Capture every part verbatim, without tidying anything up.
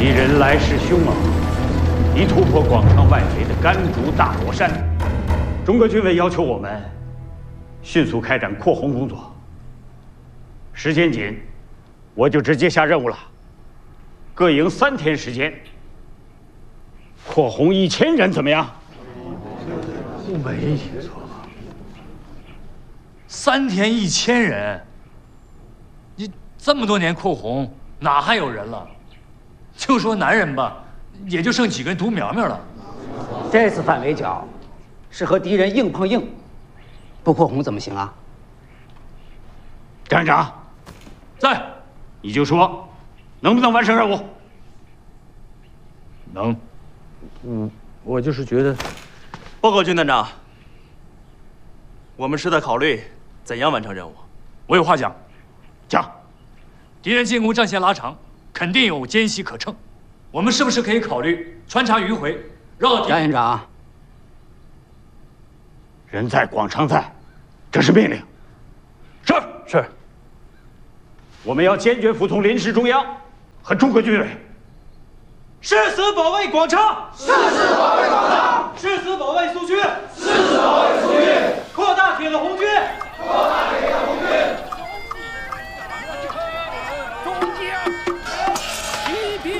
敌人来势凶猛，已突破广昌外围的甘竹大罗山。中国军委要求我们迅速开展扩红工作。时间紧，我就直接下任务了。各营三天时间，扩红一千人，怎么样？ 我没听错。 三天一千人，你这么多年扩红，哪还有人了？就说男人吧，也就剩几根独苗苗了。 这次反围剿，是和敌人硬碰硬，不扩红怎么行啊？ 张营长， 在， 你就说能不能完成任务？ 能。 嗯，我就是觉得， 报告军团长，我们是在考虑怎样完成任务。 我有话讲， 讲。 敌人进攻战线拉长，肯定有间隙可乘。我们是不是可以考虑穿插迂回，绕敌？ 张营长， 人在广昌在，这是命令。是是。 我们要坚决服从临时中央和中国军委。 誓死保卫广昌， 誓死保卫广昌， 誓死保卫苏区， 誓死保卫苏区， 扩大铁路红军， 扩大铁路红军。 中将骑兵，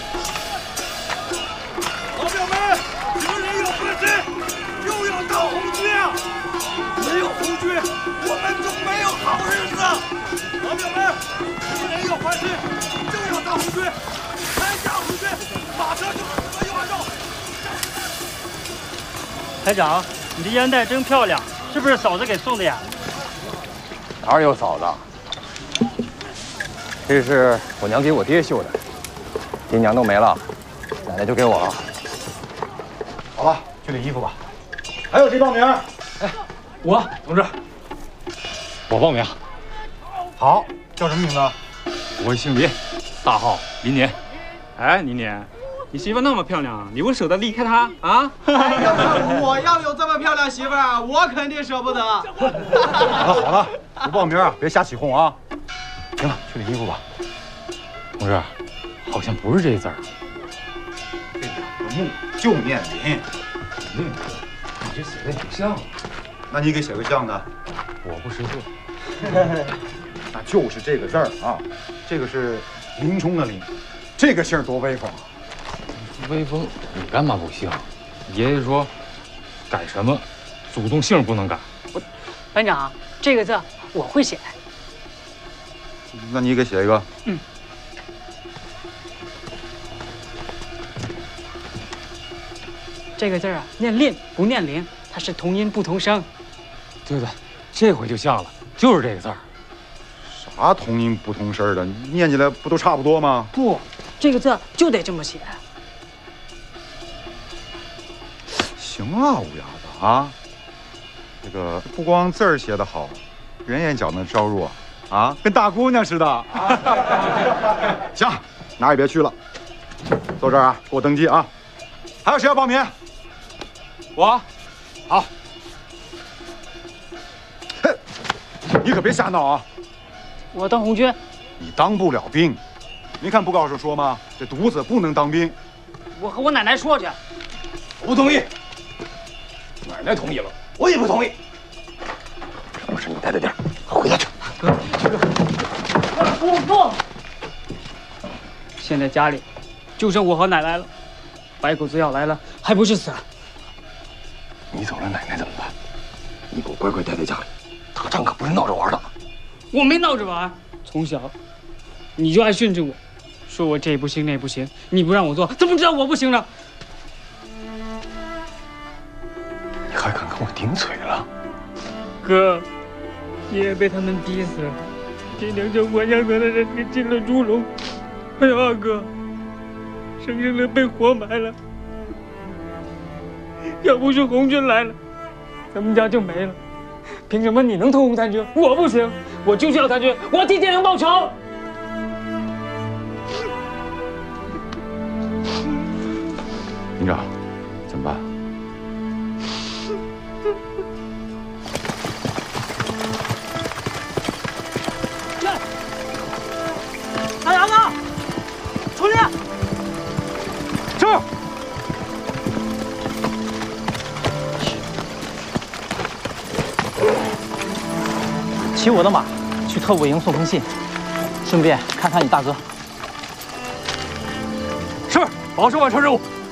老表们，只人有本事，就要当红军啊！没有红军，我们就没有好日子。老表们，只人有本事，就要当红军。参加红军，马上就死了一万肉。 排长，你的烟袋真漂亮，是不是嫂子给送的呀？ 哪有嫂子？这是我娘给我爹绣的，爹娘都没了，奶奶就给我了。 好了，去领衣服吧。还有谁报名？ 哎，我同志， 我报名。 好，叫什么名字？ 我姓林，大号林年。 哎，年年，你媳妇那么漂亮，你不舍得离开她啊？ 我要有这么漂亮媳妇儿，我肯定舍不得。 好了好了，不报名啊，别瞎起哄啊。行了，去领衣服吧。 同志，好像不是这字儿。 这两个木就念林。 嗯，你这写的挺像。 那你给写个像的。 我不识字。 那就是这个字儿啊，这个是林冲的林，这个姓多威风啊！ 威风，你干嘛不姓？爷爷说，改什么，祖宗姓不能改。 班长，这个字我会写。 那你给写一个。 嗯。这个字啊，念令不念铃，它是同音不同声。 对对，这回就像了，就是这个字儿。 啥同音不同声的？念起来不都差不多吗？ 不，这个字就得这么写。 行啊，五丫子啊，这个不光字儿写得好，人也讲得招入啊，跟大姑娘似的。行，哪儿也别去了，坐这儿啊，给我登记啊。还有谁要报名？ 我。 好。哼，你可别瞎闹啊！ 我当红军。 你当不了兵，没看布告上说吗？这犊子不能当兵。 我和我奶奶说去。 我不同意。奶奶同意了， 我也不同意。 什么事你带着点，回家去。 哥，哥，不不。现在家里就剩我和奶奶了，白狗子要来了，还不是死了？ 你走了，奶奶怎么办？你给我乖乖待在家里，打仗可不是闹着玩的。 我没闹着玩，从小你就爱训斥我，说我这不行那不行，你不让我做，怎么知道我不行呢？ 你还敢跟我顶嘴了？ 哥，爷爷被他们逼死了，这两个我养的人给进了猪笼。哎呀，二哥，生生的被活埋了。要不是红军来了，咱们家就没了。凭什么你能通红三军，我不行？我就是要三军，我要替爹娘报仇。 营长，怎么办？ 大杨子，出去！ 骑我的马去特务营送封信，顺便看看你大哥。 是，保证完成任务。